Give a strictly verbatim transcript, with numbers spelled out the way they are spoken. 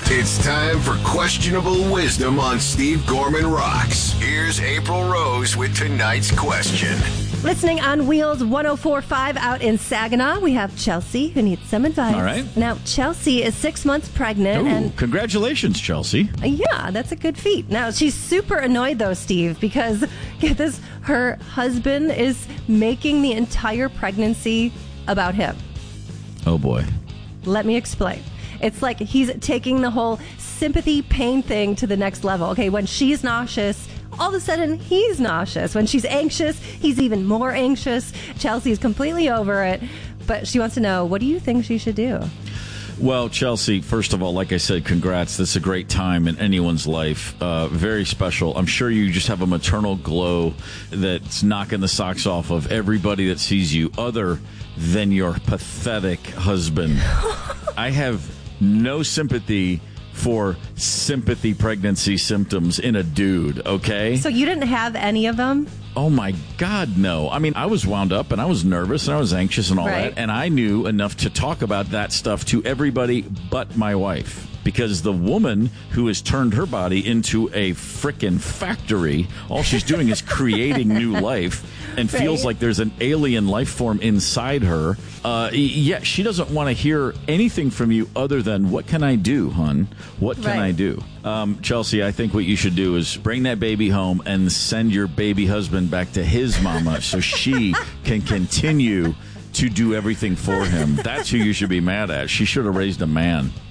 It's time for Questionable Wisdom on Steve Gorman Rocks. Here's April Rose with tonight's question. Listening on Wheels one oh four point five out in Saginaw, we have Chelsea, who needs some advice. All right. Now, Chelsea is six months pregnant. Ooh, and congratulations, Chelsea. Yeah, that's a good feat. Now, she's super annoyed, though, Steve, because, get this, her husband is making the entire pregnancy about him. Oh, boy. Let me explain. It's like he's taking the whole sympathy pain thing to the next level. Okay, when she's nauseous, all of a sudden he's nauseous. When she's anxious, he's even more anxious. Chelsea's completely over it, but she wants to know, what do you think she should do? Well, Chelsea, first of all, like I said, congrats. This is a great time in anyone's life. Uh, very special. I'm sure you just have a maternal glow that's knocking the socks off of everybody that sees you other than your pathetic husband. I have no sympathy for sympathy pregnancy symptoms in a dude, okay? So you didn't have any of them? Oh, my God, no. I mean, I was wound up and I was nervous and I was anxious and all Right. that. And I knew enough to talk about that stuff to everybody but my wife. Because the woman who has turned her body into a frickin' factory, all she's doing is creating new life and Right. feels like there's an alien life form inside her. Uh, yeah, she doesn't want to hear anything from you other than, what can I do, hon? What can Right. I do? Um, Chelsea, I think what you should do is bring that baby home and send your baby husband back to his mama so she can continue to do everything for him. That's who you should be mad at. She should have raised a man.